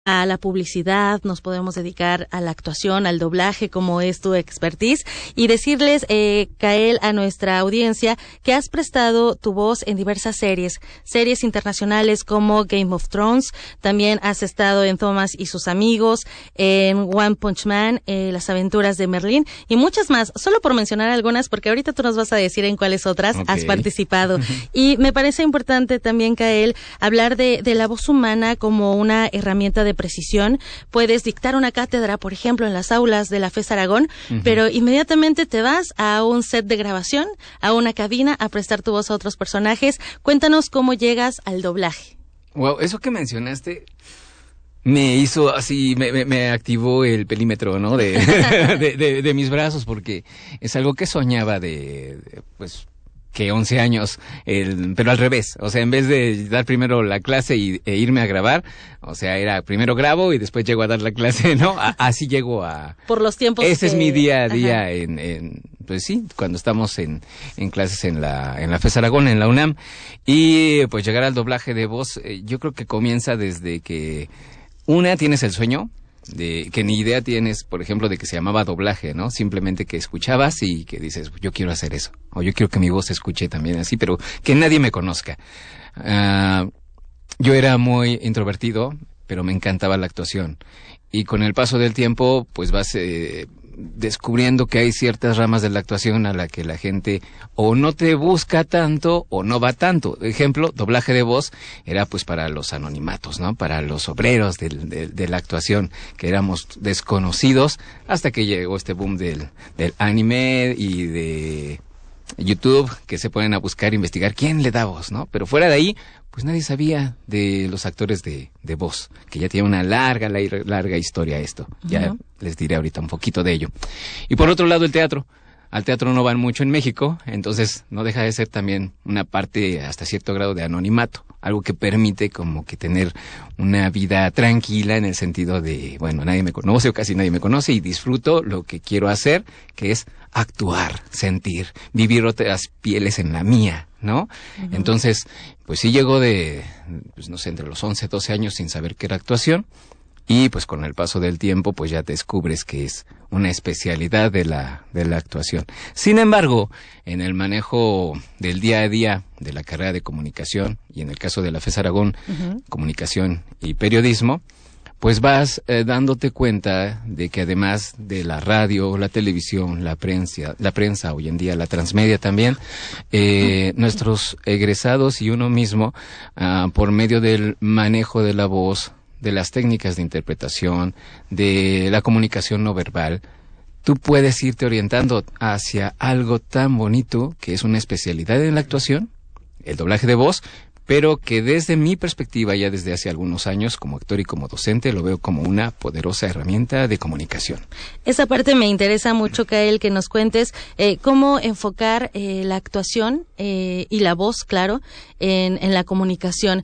a la publicidad, nos podemos dedicar a la actuación, al doblaje, como es tu expertise, y decirles, Kael, a nuestra audiencia, que has prestado tu voz en diversas series internacionales como Game of Thrones, también has estado en Thomas y sus amigos, en One Punch Man, Las aventuras de Merlín, y muchas más, solo por mencionar algunas, porque ahorita tú nos vas a decir en cuáles otras has participado. Y me parece importante también, Kael, hablar de la voz humana como una herramienta de precisión. Puedes dictar una cátedra, por ejemplo, en las aulas de la FES Aragón, pero inmediatamente te vas a un set de grabación, a una cabina, a prestar tu voz a otros personajes. Cuéntanos cómo llegas al doblaje. Wow, eso que mencionaste me hizo así, me activó el pelímetro, ¿no? De mis brazos, porque es algo que soñaba pues, que 11 años, pero al revés, o sea, en vez de dar primero la clase e irme a grabar, o sea, era primero grabo y después llego a dar la clase, ¿no? Así llego a... Por los tiempos. Ese es mi día a día pues sí, cuando estamos en clases en la FES Aragón, en la UNAM, y pues llegar al doblaje de voz, yo creo que comienza desde que tienes el sueño, de que ni idea tienes, por ejemplo, de que se llamaba doblaje, ¿no? Simplemente que escuchabas y que dices, yo quiero hacer eso, o yo quiero que mi voz se escuche también así, pero que nadie me conozca. Yo era muy introvertido, pero me encantaba la actuación. Y con el paso del tiempo, pues vas descubriendo que hay ciertas ramas de la actuación a la que la gente o no te busca tanto o no va tanto. Ejemplo, doblaje de voz era pues para los anonimatos, ¿no? Para los obreros de la actuación, que éramos desconocidos hasta que llegó este boom del anime y de YouTube, que se ponen a buscar, investigar quién le da voz, ¿no? Pero fuera de ahí, pues nadie sabía de los actores de voz, que ya tiene una larga historia esto. Ya les diré ahorita un poquito de ello. Y por otro lado, el teatro. Al teatro no van mucho en México, entonces no deja de ser también una parte hasta cierto grado de anonimato, algo que permite como que tener una vida tranquila en el sentido de, bueno, nadie me conoce o casi nadie me conoce y disfruto lo que quiero hacer, que es actuar, sentir, vivir otras pieles en la mía, ¿no? Entonces, pues sí llegó pues no sé, entre los 11, 12 años sin saber qué era actuación. Y pues con el paso del tiempo pues ya descubres que es una especialidad de la actuación. Sin embargo, en el manejo del día a día de la carrera de comunicación y en el caso de la FES Aragón, comunicación y periodismo, pues vas dándote cuenta de que además de la radio, la televisión, la prensa hoy en día, la transmedia también, nuestros egresados y uno mismo, por medio del manejo de la voz, de las técnicas de interpretación, de la comunicación no verbal, tú puedes irte orientando hacia algo tan bonito que es una especialidad en la actuación, el doblaje de voz, pero que desde mi perspectiva, ya desde hace algunos años, como actor y como docente, lo veo como una poderosa herramienta de comunicación. Esa parte me interesa mucho, Kael, que nos cuentes cómo enfocar la actuación y la voz, claro, en la comunicación.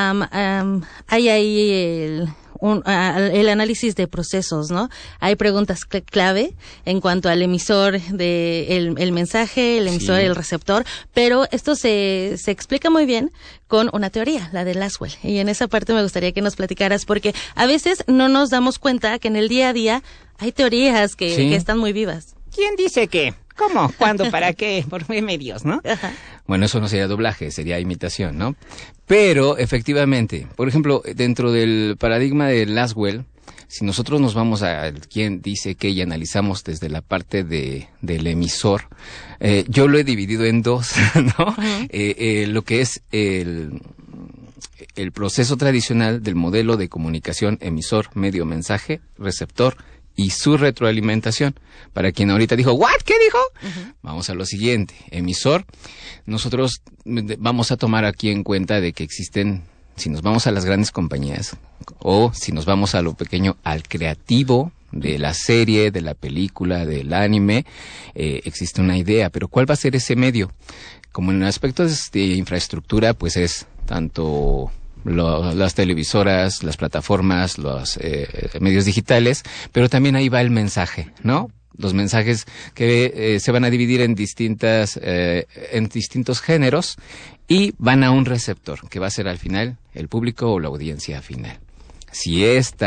Hay ahí el análisis de procesos, ¿no? Hay preguntas clave en cuanto al emisor el mensaje, el emisor, el receptor, pero esto se explica muy bien con una teoría, la de Laswell. Y en esa parte me gustaría que nos platicaras, porque a veces no nos damos cuenta que en el día a día hay teorías que están muy vivas. ¿Quién dice qué? ¿Cómo? ¿Cuándo? ¿Para qué? ¿Por qué medios, no? Ajá. Bueno, eso no sería doblaje, sería imitación, ¿no? Pero, efectivamente, por ejemplo, dentro del paradigma de Laswell, si nosotros nos vamos a quién dice qué y analizamos desde la parte del emisor, yo lo he dividido en dos, ¿no? Lo que es el proceso tradicional del modelo de comunicación emisor, medio, mensaje, receptor y su retroalimentación. Para quien ahorita dijo, ¿what? ¿Qué dijo? Vamos a lo siguiente. Emisor, nosotros vamos a tomar aquí en cuenta de que existen, si nos vamos a las grandes compañías, o si nos vamos a lo pequeño, al creativo de la serie, de la película, del anime, existe una idea, pero ¿cuál va a ser ese medio? Como en aspectos de infraestructura, pues es tanto las televisoras, las plataformas, los medios digitales, pero también ahí va el mensaje, ¿no? Los mensajes que se van a dividir en distintos géneros y van a un receptor, que va a ser al final el público o la audiencia final. si esta